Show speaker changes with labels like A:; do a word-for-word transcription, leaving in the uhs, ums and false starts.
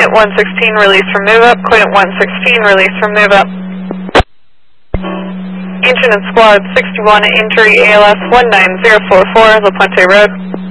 A: Quaint one sixteen, release from move up. Quaint one sixteen, release from move up. Engine and squad sixty-one, entry A L S one nine zero four four, La Puente Road.